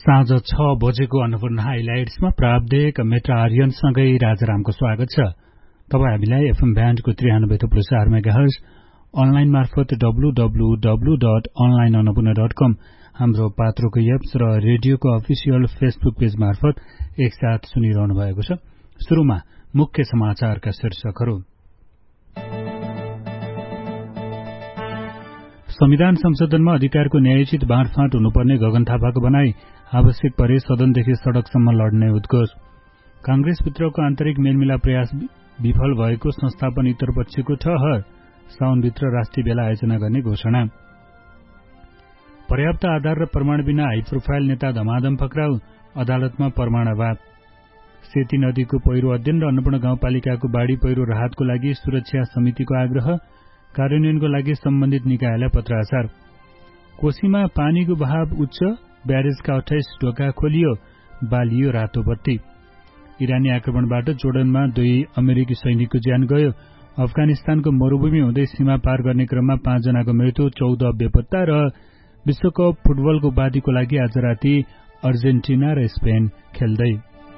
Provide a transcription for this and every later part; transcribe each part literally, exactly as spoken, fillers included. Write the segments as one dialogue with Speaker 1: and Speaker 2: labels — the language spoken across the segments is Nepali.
Speaker 1: साँझ छ बजेको अन्नपूर्ण हाइलाइट्समा प्रावधिक मेट्रा आर्यनसँगै राजारामको स्वागत छ। तपाईँ हामीलाई एफएम ब्यान्डको त्रियानब्बे थुप्रो चार मेगाहर्ज अनलाइन मार्फत W W W dot online Annapurna dot कम हाम्रो पात्रोको एप्स र रेडियोको अफिसियल फेसबुक पेज मार्फत एकसाथ सुनिरहनु भएको छ। सुरुमा मुख्य समाचारका शीर्षकहरू। संविधान संशोधनमा अधिकारको न्यायोचित बाँडफाँट हुनुपर्ने गगन थापाको भनाई। आवश्यक परे सदनदेखि सड़कसम्म लड्ने उद्घोष। कांग्रेसभित्रको आन्तरिक मेलमिलाप प्रयास विफल भएको संस्थापन इतरपक्षको ठहर। साउनभित्र राष्ट्रिय भेला आयोजना गर्ने घोषणा। पर्याप्त आधार र प्रमाण बिना हाई प्रोफाइल नेता धमाधम पक्राउ। अदालतमा प्रमाण अभाव। सेती नदीको पहिरो अध्ययन र अन्नपूर्ण गाउँपालिकाको बाढ़ी पहिरो राहतको लागि सुरक्षा समितिको आग्रह। कार्यान्वयनको लागि सम्बन्धित निकायलाई पत्राचार। कोशीमा पानीको बहाव उच्च। ब्यारेजका अठाइस ढोका खोलियो। बालियो रातो बत्ती। इरानी आक्रमणबाट जोर्डनमा दुई अमेरिकी सैनिकको ज्यान गयो। अफगानिस्तानको मरूभूमि हुँदै सीमा पार गर्ने क्रममा पाँचजनाको मृत्यु, चौध बेपत्ता। र विश्वकप फुटबलको उपाधिको लागि आज राति अर्जेन्टिना र स्पेन खेल्दै।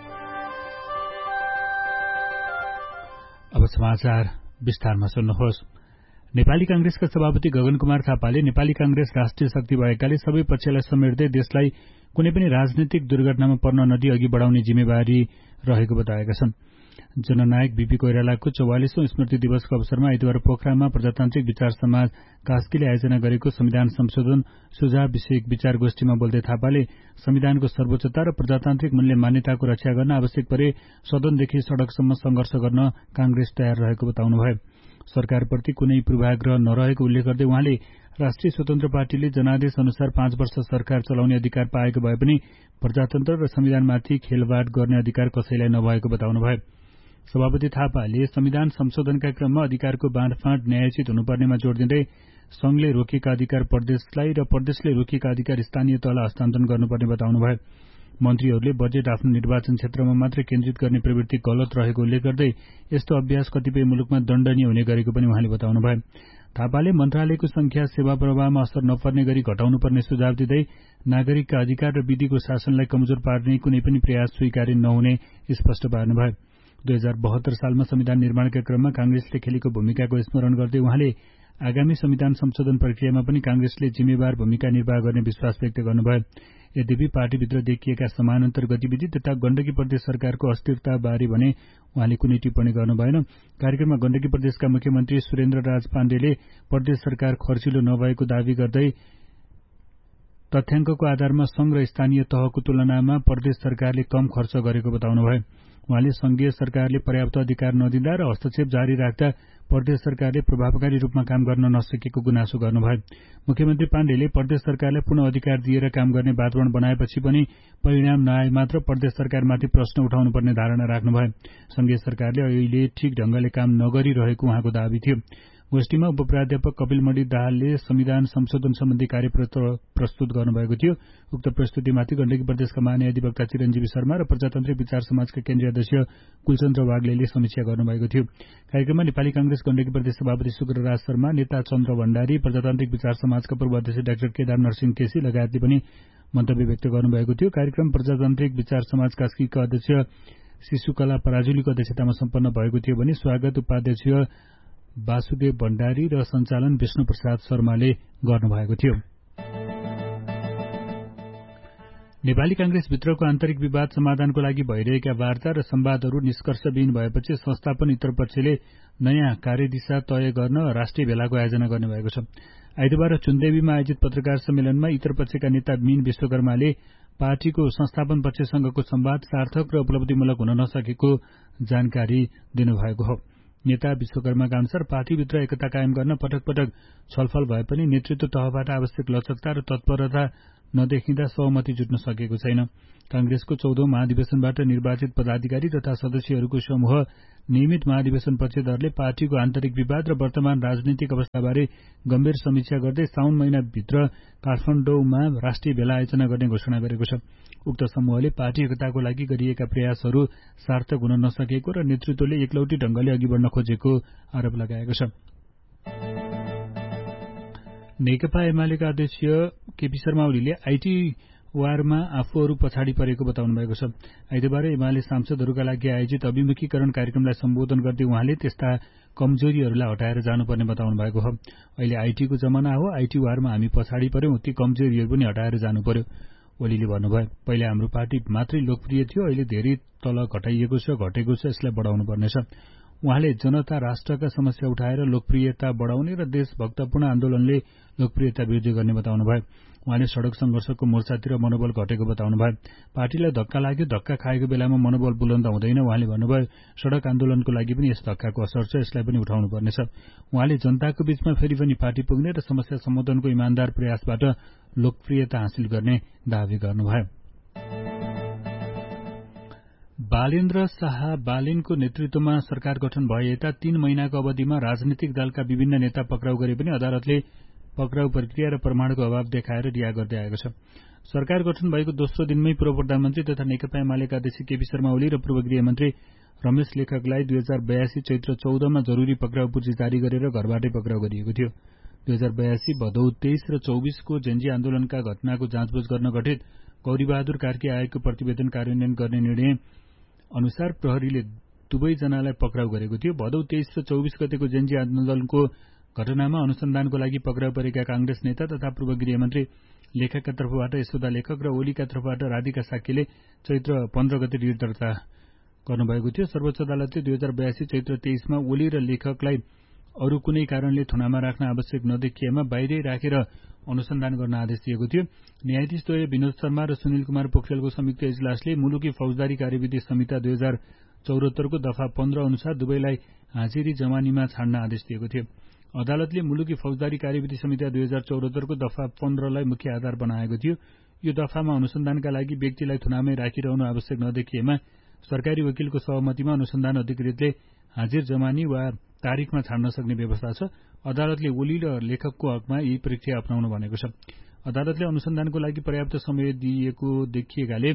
Speaker 1: अब समाचार विस्तारमा सुन्नुहोस्। नेपाली कांग्रेसका सभापति गगन कुमार थापाले नेपाली कांग्रेस राष्ट्रिय शक्ति भएकाले सबै पक्षलाई समेट्दै देशलाई कुनै पनि राजनीतिक दुर्घटनामा पर्न नदिई अघि बढ़ाउने जिम्मेवारी रहेको बताएका छन्। जननायक बीपी कोइरालाको चौवालिसौं स्मृति दिवसको अवसरमा आइतबार पोखरामा प्रजातान्त्रिक विचार समाज कास्कीले आयोजना गरेको संविधान संशोधन सुझाव विषयक विचार गोष्ठीमा बोल्दै थापाले संविधानको सर्वोच्चता र प्रजातान्त्रिक मूल्य मान्यताको रक्षा गर्न आवश्यक परे सदनदेखि सड़कसम्म संघर्ष गर्न कांग्रेस तयार रहेको बताउनुभयो। सरकारप्रति कुनै पूर्वाग्रह नरहेको उल्लेख गर्दै उहाँले राष्ट्रिय स्वतन्त्र पार्टीले जनादेश अनुसार पाँच वर्ष सरकार चलाउने अधिकार पाएको भए पनि प्रजातन्त्र र संविधानमाथि खेलवाड गर्ने अधिकार कसैलाई नभएको बताउनुभयो। सभापति थापाले संविधान संशोधनका क्रममा अधिकारको बाँडफाँट न्यायोचित हुनुपर्नेमा जोड़ दिँदै संघले रोकेका अधिकार प्रदेशलाई र प्रदेशले रोकेका अधिकार स्थानीय तहलाई हस्तान्तरण गर्नुपर्ने बताउनुभयो। मन्त्रीहरूले बजेट आफ्नो निर्वाचन क्षेत्रमा मात्र केन्द्रित गर्ने प्रवृत्ति गलत रहेको उल्लेख गर्दै यस्तो अभ्यास कतिपय मुलुकमा दण्डनीय हुने गरेको पनि उहाँले बताउनुभयो। थापाले मन्त्रालयको संख्या सेवा प्रवाहमा असर नपर्ने गरी घटाउनुपर्ने सुझाव दिँदै नागरिकका अधिकार र विधिको शासनलाई कमजोर पार्ने कुनै पनि प्रयास स्वीकार्य नहुने स्पष्ट पार्नुभयो। दुई हजार बहत्तर सालमा संविधान निर्माणका क्रममा कांग्रेसले खेलेको भूमिकाको स्मरण गर्दै उहाँले आगामी संविधान संशोधन प्रक्रियामा पनि कांग्रेसले जिम्मेवार भूमिका निर्वाह गर्ने विश्वास व्यक्त गर्नुभयो। यद्यपि पार्टीभित्र देखिएका समानान्तर गतिविधि तथा गण्डकी प्रदेश सरकारको अस्थिरताबारे भने उहाँले कुनै टिप्पणी गर्नु भएन। कार्यक्रममा गण्डकी प्रदेशका मुख्यमन्त्री सुरेन्द्र राज पाण्डेले प्रदेश सरकार खर्चिलो नभएको दावी गर्दै तथ्याङ्कको आधारमा संघ र स्थानीय तहको तुलनामा प्रदेश सरकारले कम खर्च गरेको बताउनुभयो। उहाँले संघीय सरकारले पर्याप्त अधिकार नदिँदा र हस्तक्षेप जारी राख्दा प्रदेश सरकारले प्रभावकारी रूपमा काम गर्न नसकेको गुनासो गर्नुभयो। मुख्यमन्त्री पाण्डेले प्रदेश सरकारलाई पुनः अधिकार दिएर काम गर्ने वातावरण बनाएपछि पनि परिणाम नआए मात्र प्रदेश सरकारमाथि प्रश्न उठाउनुपर्ने धारणा राख्नुभयो। संघीय सरकारले अहिले ठिक ढंगले काम नगरिरहेको उहाँको दावी थियो। गोष्ठीमा उपप्राध्यापक कपिल मणि दाहालले संविधान संशोधन सम्बन्धी कार्यपत्र प्रस्तुत गर्नुभएको थियो। उक्त प्रस्तुतिमाथि गण्डकी प्रदेशका महाधिवक्ता चिरञ्जीवी शर्मा र प्रजातान्त्रिक विचार समाजका केन्द्रीय अध्यक्ष कुलचन्द्र वाग्लेले समीक्षा गर्नुभएको थियो। कार्यक्रममा नेपाली कांग्रेस गण्डकी प्रदेश सभापति शुक्रराज शर्मा, नेता चन्द्र भण्डारी, प्रजातान्त्रिक विचार समाजका पूर्व अध्यक्ष डाक्टर केदार नरसिंह केसी लगायतले पनि मन्तव्य व्यक्त गर्नुभएको थियो। कार्यक्रम प्रजातान्त्रिक विचार समाज कास्कीका अध्यक्ष शिशुकला पराजुलीको अध्यक्षतामा सम्पन्न भएको थियो भने स्वागत उपाध्यक्ष वासुदेव भण्डारी र सञ्चालन विष्णु प्रसाद शर्माले गर्नुभएको थियो। नेपाली कांग्रेसभित्रको आन्तरिक विवाद समाधानको लागि भइरहेका वार्ता र संवादहरू निष्कर्षविहीन भएपछि संस्थापन इतरपक्षले नयाँ कार्यदिशा तय गर्न राष्ट्रिय भेलाको आयोजना गर्ने भएको छ। आइतबार चुन्देवीमा आयोजित पत्रकार सम्मेलनमा इतरपक्षका नेता मीन विश्वकर्माले पार्टीको संस्थापन पक्षसँगको संवाद सार्थक र उपलब्धिमूलक हुन नसकेको जानकारी दिनुभएको हो। नेता विश्वकर्माका अनुसार पार्टीभित्र एकता कायम गर्न पटक पटक छलफल भए पनि नेतृत्व तहबाट आवश्यक लचकता र तत्परता नदेखिँदा सहमति जुट्न सकेको छैन। कांग्रेसको चौधौं महाधिवेशनबाट निर्वाचित पदाधिकारी तथा सदस्यहरूको समूह नियमित महाधिवेशन पक्षधरले पार्टीको आन्तरिक विवाद र वर्तमान राजनीतिक अवस्थाबारे गम्भीर समीक्षा गर्दै साउन महिनाभित्र काठमाडौँमा राष्ट्रिय भेला आयोजना गर्ने घोषणा गरेको छ। उक्त समूहले पार्टी एकताको लागि गरिएका प्रयासहरू सार्थक हुन नसकेको र नेतृत्वले एकलौटी ढंगले अघि बढ्न खोजेको आरोप लगाएको छ। नेकपा एमालेका अध्यक्ष केपी शर्मा ओलीले आईटी वारमा आफूहरू पछाडि परेको बताउनु भएको छ। आइतबार एमाले सांसदहरूका लागि आयोजित अभिमुखीकरण कार्यक्रमलाई सम्बोधन गर्दै उहाँले त्यस्ता कमजोरीहरूलाई हटाएर जानुपर्ने बताउनु भएको हो। अहिले आइटीको जमाना हो, आइटी वारमा हामी पछाडि पर्यौं, ती कमजोरीहरू पनि हटाएर जानु पर्यो ओलीले भन्नुभयो। पहिले हाम्रो पार्टी मात्रै लोकप्रिय थियो, अहिले धेरै तल घटाइएको छ, घटेको छ, यसलाई बढाउनु पर्नेछ। उहाँले जनता राष्ट्रका समस्या उठाएर लोकप्रियता बढाउने र देशभक्तपूर्ण आन्दोलनले लोकप्रियता वृद्धि गर्ने बताउनु भयो। उहाँले सड़क संघर्षको मोर्चातिर मनोबल घटेको बताउनु भयो। पार्टीलाई धक्का लाग्यो, धक्का खाएको बेलामा मनोबल बुलन्द हुँदैन उहाँले भन्नुभयो। सड़क आन्दोलनको लागि पनि यस धक्काको असर छ, यसलाई पनि उठाउनु पर्नेछ। उहाँले जनताको बीचमा फेरि पनि पार्टी पुग्ने र समस्या सम्बोधनको इमानदार प्रयासबाट लोकप्रियता हासिल गर्ने दावी गर्नुभयो। बालेन्द्र शाह बालेनको नेतृत्वमा सरकार गठन भए यता तीन महिनाको अवधिमा राजनीतिक दलका विभिन्न नेता पक्राउ गरे पनि अदालतले पक्राउ प्रक्रिया र प्रमाणको अभाव देखाएर रिहा गर्दै आएको छ। सरकार गठन भएको दोस्रो दिनमै पूर्व प्रधानमन्त्री तथा नेकपा एमालेका अध्यक्ष केपी शर्मा ओली र पूर्व गृहमन्त्री रमेश लेखकलाई दुई हजार बयासी चैत्र चौधमा जरूरी पक्राउ पूर्जी जारी गरेर घरबाटै पक्राउ गरिएको थियो। दुई हजार बयासी भदौ तेइस र चौबीसको जेन्जी आन्दोलनका घटनाको जाँचबुझ गर्न गठित गौरीबहादुर कार्की आयोगको प्रतिवेदन कार्यान्वयन गर्ने निर्णय अनुसार प्रहरीले दुवैजनालाई पक्राउ गरेको थियो। भदौ तेइस र चौबीस गतेको जेन्जी आन्दोलनको घटनामा अनुसन्धानको लागि पक्राउ परेका कांग्रेस नेता तथा पूर्व गृहमन्त्री लेखकका तर्फबाट यशोदा लेखक र ओलीका तर्फबाट राधिका साक्यले चैत्र पन्ध्र गते रिट दर्ता गर्नुभएको थियो। सर्वोच्च अदालतले दुई हजार बयासी चैत्र तेइसमा ओली र लेखकलाई अरू कुनै कारणले थुनामा राख्न आवश्यक नदेखिएमा बाहिरै राखेर अनुसन्धान गर्न आदेश दिएको थियो। न्यायाधीश द्वय विनोद शर्मा र सुनिल कुमार पोखरेलको संयुक्त इजलासले मुलुकी फौजदारी कार्यविधि संहिता दुई हजार चौरात्तरको दफा पन्ध्र अनुसार दुवैलाई हाजिरी जमानीमा छाड्न आदेश दिएको थियो। अदालतले मुलुकी फौजदारी कार्यविधि संहिता दुई हजार चौरात्तरको दफा पन्ध्रलाई मुख्य आधार बनाएको थियो। यो दफामा अनुसन्धानका लागि व्यक्तिलाई थुनामै राखिरहनु आवश्यक नदेखिएमा सरकारी वकिलको सहमतिमा अनुसन्धान अधिकृतले हाजिर जमानी वा तारिखमा छाड्न सक्ने व्यवस्था छ। अदालतले ओली र लेखकको हकमा यही प्रक्रिया अपनाउनु भनेको छ। अदालतले अनुसन्धानको लागि पर्याप्त समय दिएको देखिएकाले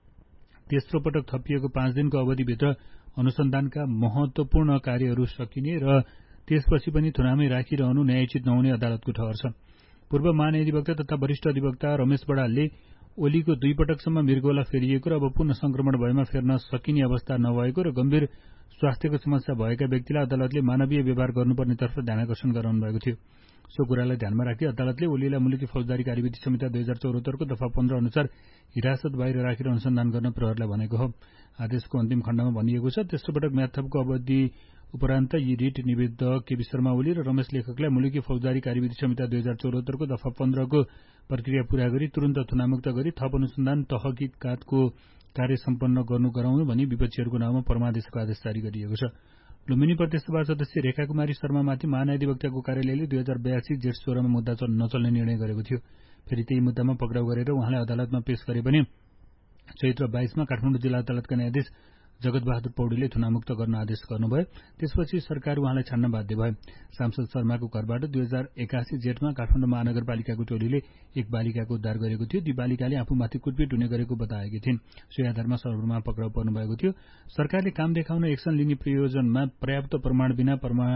Speaker 1: तेस्रो पटक थपिएको पाँच दिनको अवधिभित्र अनुसन्धानका महत्वपूर्ण कार्यहरू सकिने र त्यसपछि पनि थुनामै राखिरहनु न्यायोचित नहुने अदालतको ठहर छ। पूर्व महाधिवक्ता तथा वरिष्ठ अधिवक्ता रमेश बडालले ओलीको दुई पटकसम्म मृगौला फेरिएको र अब पुनः संक्रमण भएमा फेर्न सकिने अवस्था नभएको र गम्भीर स्वास्थ्यको समस्या भएका व्यक्तिलाई अदालतले मानवीय व्यवहार गर्नुपर्नेतर्फ ध्यानाकर्षण गराउनु भएको थियो। सो कुरालाई ध्यानमा राख्दै अदालतले ओलीलाई मुलुकी फौजदारी कार्यविधि संहिता दुई हजार चौरात्तरको दफा पन्ध्र अनुसार हिरासत बाहिर राखेर अनुसन्धान गर्न प्रहरीलाई भनेको हो। आदेशको अन्तिम खण्डमा भनिएको छ, तेस्रो पटक म्यादथपको अवधि उपरान्त यी रिट निवेदक केपी शर्मा ओली र रमेश लेखकलाई मुलुकी फौजदारी कार्यविधि संहिता दुई हजार चौरात्तरको दफा पन्ध्रको प्रक्रिया पूरा गरी तुरन्त थुनामुक्त गरी थप अनुसन्धान तहकिकातको कार्य सम्पन्न गर्नु गराउनु भनी विपक्षीहरूको नाममा परमादेशको आदेश जारी गरिएको छ। लुम्बिनी प्रदेशसभा सदस्य रेखा कुमारी शर्मामाथि महाधिवक्ताको कार्यालयले दुई हजार बयासी जेठ सोह्रमा मुद्दा नचल्ने निर्णय गरेको थियो। फेरि त्यही मुद्दामा पक्राउ गरेर उहाँलाई अदालतमा पेश गरे पनि चैत्र बाइसमा काठमाडौँ जिल्ला अदालतका न्यायाधीश जगतबहादुर पौडेलले थुनामुक्त गर्न आदेश गर्नुभयो। त्यसपछि सरकार उहाँलाई छाड्न बाध्य भयो। सांसद शर्माको घरबाट दुई हजार एकासी जेठमा काठमाडौँ महानगरपालिकाको टोलीले एक बालिकाको उद्धार गरेको थियो। ती बालिकाले आफूमाथि कुटपिट हुने गरेको बताएकी थिइन्। सोही आधारमा शर्मा पक्राउ पर्नु भएको थियो। सरकारले काम देखाउन एक्सन लिने प्रयोजनमा पर्याप्त प्रमाण बिना प्रमाण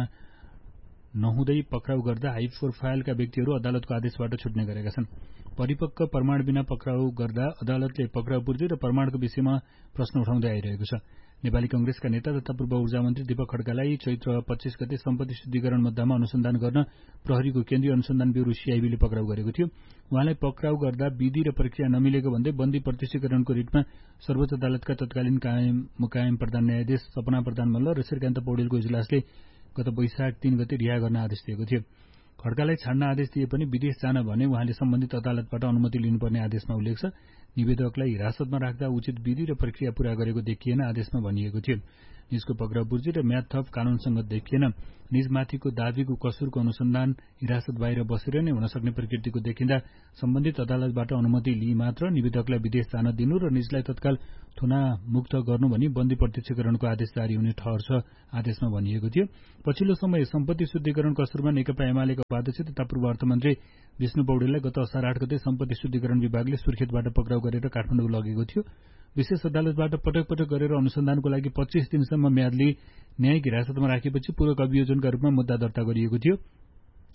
Speaker 1: नहुँदै पक्राउ गर्दा हाई प्रोफाइलका व्यक्तिहरू अदालतको आदेशबाट छुट्ने गरेका छन्। परिपक्व प्रमाण बिना पक्राउ गर्दा अदालतले पक्राउ पूर्ति र प्रमाणको विषयमा प्रश्न उठाउँदै आइरहेको छ। नेपाली कंग्रेसका नेता तथा पूर्व ऊर्जा मन्त्री दीपक खड्कालाई चैत्र पच्चीस गते सम्पत्ति शुद्धिकरण मुद्दामा अनुसन्धान गर्न प्रहरीको केन्द्रीय अनुसन्धान ब्यूरो सीआईबीले पक्राउ गरेको थियो। उहाँलाई पक्राउ गर्दा विधि र प्रक्रिया नमिलेको भन्दै बन्दी प्रत्यक्षीकरणको रिटमा सर्वोच्च अदालतका तत्कालीन कायम मुकायम प्रधान न्यायाधीश सपना प्रधान मल्ल र श्रीकान्त पौडेलको इजलासले गत वैशाख तीन गते रिहा गर्न आदेश दिएको थियो। खड्कालाई छाड्न आदेश दिए पनि विदेश जान भने उहाँले सम्बन्धित अदालतबाट अनुमति लिनुपर्ने आदेशमा उल्लेख छ। निवेदकलाई हिरासतमा राख्दा उचित विधि र प्रक्रिया पूरा गरेको देखिएन आदेशमा भनिएको थियो। निजको पक्राउ पूर्जी र म्याद थप कानूनसँग देखिएन। निजमाथिको दावीको कसुरको अनुसन्धान हिरासत बाहिर बसेर नै हुन सक्ने प्रकृतिको देखिँदा सम्बन्धित अदालतबाट अनुमति लिई मात्र निवेदकलाई विदेश जान दिनु र निजलाई तत्काल थुना मुक्त गर्नु भनी बन्दी प्रत्यक्षीकरणको आदेश जारी हुने ठहर छ आदेशमा भनिएको थियो। पछिल्लो समय सम्पत्ति शुद्धिकरण कसुरमा नेकपा एमालेका उपाध्यक्ष तथा पूर्व अर्थमन्त्री विष्णु पौडेललाई गत असार आठ गते सम्पत्ति शुद्धिकरण विभागले सुर्खेतबाट पक्राउ गरेर काठमाडौँ लगेको थियो। विशेष अदालतबाट पटक पटक गरेर अनुसन्धानको लागि पच्चीस दिनसम्म म्याद लिई न्यायिक हिरासतमा राखेपछि पूरक अभियोजनका रूपमा मुद्दा दर्ता गरिएको थियो।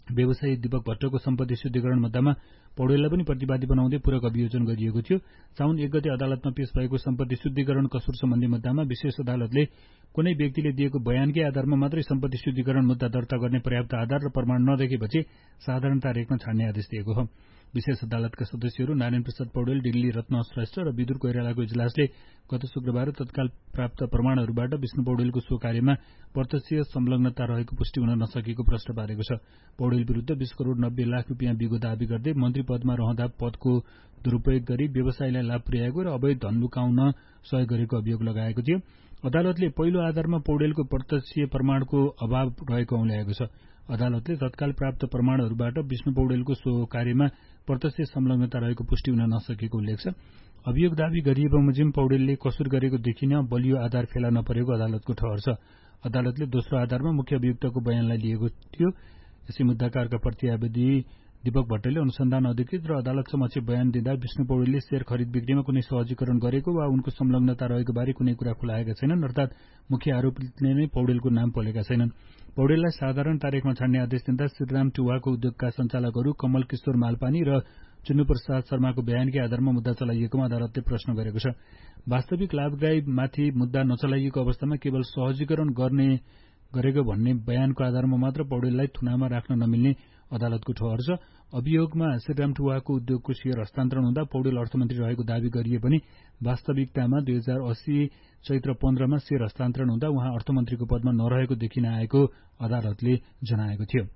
Speaker 1: व्यवसायी दीपक भट्टको सम्पत्ति शुद्धिकरण मुद्दामा पौडेललाई पनि प्रतिवादी बनाउँदै पूरक अभियोजन गरिएको थियो। साउन एक गते अदालतमा पेश भएको सम्पत्ति शुद्धिकरण कसुर सम्बन्धी मुद्दामा विशेष अदालतले कुनै व्यक्तिले दिएको बयानकै आधारमा मात्रै सम्पत्ति शुद्धिकरण मुद्दा दर्ता गर्ने पर्याप्त आधार र प्रमाण नदेखेपछि साधारण तारिखमा छाड्ने आदेश दिएको हो। विशेष अदालतका सदस्यहरू नारायण प्रसाद पौडेल, डिल्ली रत्न श्रेष्ठ र विदुर कोइरालाको इजलासले गत शुक्रबार तत्काल प्राप्त प्रमाणहरूबाट विष्णु पौडेलको सो कार्यमा प्रत्यक्ष संलग्नता रहेको पुष्टि हुन नसकेको प्रश्न पारेको छ। पौडेल विरुद्ध बीस करोड़ नब्बे लाख रुपियाँ बिगो दावी गर्दै मन्त्री पदमा रहँदा पदको दुरूपयोग गरी व्यवसायीलाई लाभ पुर्याएको र अवैध धन लुकाउन सहयोग गरेको अभियोग लगाएको थियो। अदालतले पहिलो आधारमा पौडेलको प्रत्यक्ष प्रमाणको अभाव रहेको औल्याएको छ। अदालतले तत्काल प्राप्त प्रमाणहरूबाट विष्णु पौडेलको सो कार्यमा प्रत्यक्ष संलग्नता रहेको पुष्टि हुन नसकेको उल्लेख छ। अभियोग दावी गरिए बमोजिम पौडेलले कसुर गरेको देखिन बलियो आधार फेला नपरेको अदालतको ठहर छ। अदालतले दोस्रो आधारमा मुख्य अभियुक्तको बयानलाई लिएको थियो। यसै मुद्दाका अर्का प्रतिवादी दीपक भट्टले अनुसन्धान अधिकृत र अदालत समक्ष बयान दिँदा विष्णु पौडेलले शेयर खरिद बिक्रीमा कुनै सहजीकरण गरेको वा उनको संलग्नता रहेको बारे कुनै कुरा खुलाएका छैनन्, अर्थात मुख्य आरोपीले नै पौडेलको नाम पोलेका छैनन्। पौडेललाई साधारण तारिखमा छाड्ने आदेश दिँदा श्रीराम टुवाको उद्योगका सञ्चालकहरू कमल किशोर मालपानी र चुन्नु प्रसाद शर्माको बयानकै आधारमा मुद्दा चलाइएकोमा अदालतले प्रश्न गरेको छ। वास्तविक लाभदायीमाथि मुद्दा नचलाइएको अवस्थामा केवल सहजीकरण गर्ने गरेको भन्ने बयानको आधारमा मात्र पौडेललाई थुनामा राख्न नमिल्ने अदालतको ठहर छ। अभियोगमा श्रीराम टुवाको उद्योगको शेयर हस्तान्तरण हुँदा पौडेल अर्थमन्त्री रहेको दावी गरिए पनि वास्तविकतामा दुई हजार अस्सी चैत्र पन्ध्रमा शेयर हस्तान्तरण हुँदा उहाँ अर्थमन्त्रीको पदमा नरहेको देखिन आएको अदालतले जनाएको थियो।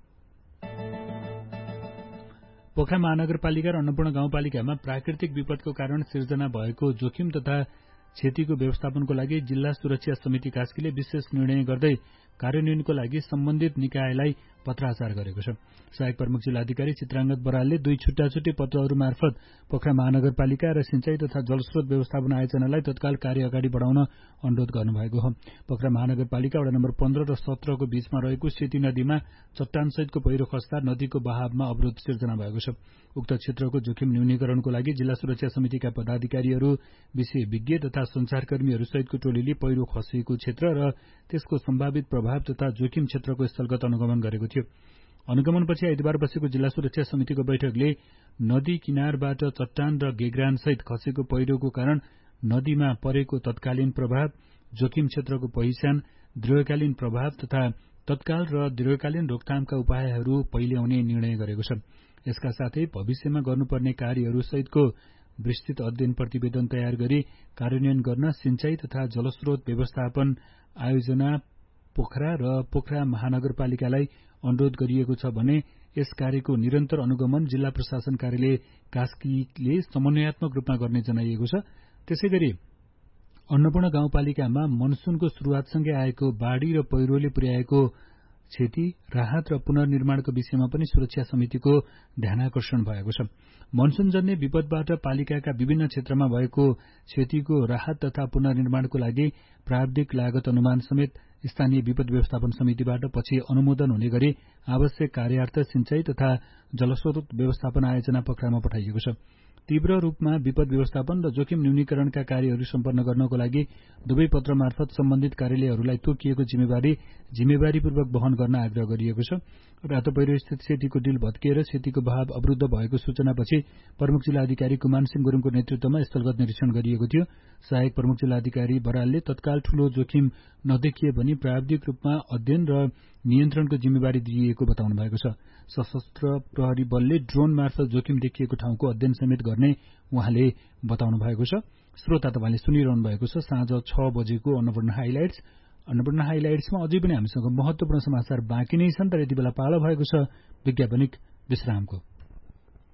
Speaker 1: पोखरा महानगरपालिका र अन्नपूर्ण गाउँपालिकामा प्राकृतिक विपदको कारण सिर्जना भएको जोखिम तथा क्षतिको व्यवस्थापनको लागि जिल्ला सुरक्षा समिति कास्कीले विशेष निर्णय गर्दै कार्यान्वयनको लागि सम्बन्धित निकायलाई पत्राचार गरेको छ। सहायक प्रमुख जिल्लाधिकारी चित्राङ्गद बरालले दुई छुट्टा छुट्टी पत्रहरू मार्फत पोखरा महानगरपालिका र सिंचाई तथा जलस्रोत व्यवस्थापन आयोजनालाई तत्काल कार्य अगाडि बढाउन अनुरोध गर्नुभएको हो। पोखरा महानगरपालिका वडा नम्बर पन्ध्र र सत्रको बीचमा रहेको सेती नदीमा चट्टानसहितको पहिरो खस्दा नदीको बहावमा अवरोध सिर्जना भएको छ। उक्त क्षेत्रको जोखिम न्यूनीकरणको लागि जिल्ला सुरक्षा समितिका पदाधिकारीहरू, विषय विज्ञ तथा संचारकर्मीहरू सहितको टोलीले पहिरो खसेको क्षेत्र र त्यसको सम्भावित प्रभाव तथा जोखिम क्षेत्रको स्थलगत अनुगमन गरेको थियो। अनुगमनपछि आइतबार बसेको जिल्ला सुरक्षा समितिको बैठकले नदी किनारबाट चट्टान र गेग्रान सहित खसेको पहिरोको कारण नदीमा परेको तत्कालीन प्रभाव, जोखिम क्षेत्रको पहिचान, दीर्घकालीन प्रभाव तथा तत्काल र दीर्घकालीन रोकथामका उपायहरू पहिल्याउने निर्णय गरेको छ। यसका साथै भविष्यमा गर्नुपर्ने कार्यहरू सहितको विस्तृत अध्ययन प्रतिवेदन तयार गरी कार्यान्वयन गर्न सिंचाई तथा जलस्रोत व्यवस्थापन आयोजना पोखरा र पोखरा महानगरपालिकालाई अनुरोध गरिएको छ भने यस कार्यको निरन्तर अनुगमन जिल्ला प्रशासन कार्यालय कास्कीले समन्वयात्मक रूपमा गर्ने जनाइएको छ। त्यसैगरी अन्नपूर्ण गाउँपालिकामा मनसुनको शुरूआतसँगै आएको बाढ़ी र पहिरोले पुर्याएको क्षति, राहत र पुनर्निर्माणको विषयमा पनि सुरक्षा समितिको ध्यानाकर्षण भएको छ। मनसुनजन्य विपदबाट पालिकाका विभिन्न क्षेत्रमा भएको क्षतिको राहत तथा पुनर्निर्माणको लागि प्राविधिक लागत अनुमान समेत स्थानीय विपद व्यवस्थापन समितिबाट पछि अनुमोदन हुने गरी आवश्यक कार्यार्थ सिंचाई तथा जलस्रोत व्यवस्थापन आयोजना पोखरामा पठाइएको छ। तीव्र रूपमा विपद व्यवस्थापन र जोखिम न्यूनीकरणका कार्यहरू सम्पन्न गर्नको लागि दुवै पत्र मार्फत सम्बन्धित कार्यालयहरूलाई तोकिएको जिम्मेवारी जिम्मेवारीपूर्वक वहन गर्न आग्रह गरिएको छ। रातो पहिरो स्थित सेतीको डिल भत्किएर सेतीको बहाव अवरुद्ध भएको सूचनापछि प्रमुख जिल्लाधिकारी कुमान सिंह गुरुङको नेतृत्वमा स्थलगत निरीक्षण गरिएको थियो। सहायक प्रमुख जिल्लाधिकारी बरालले तत्काल ठूलो जोखिम नदेखिए पनि प्राविधिक रूपमा अध्ययन र नियन्त्रणको जिम्मेवारी दिइएको बताउनु भएको छ। सशस्त्र प्रहरी बलले ड्रोन मार्फत जोखिम देखिएको ठाउँको अध्ययन समेत गर्ने उहाँले बताउनु भएको छ। श्रोता तपाईले सुनिरहनु भएको छ साँझ छ बजेको अन्नपूर्ण हाइलाइट्स। अन्नपूर्ण हाइलाइट्समा अझै पनि हामीसँग महत्वपूर्ण समाचार बाँकी नै छन्, तर यति बेला पालो भएको छ विज्ञापनिक विश्रामको।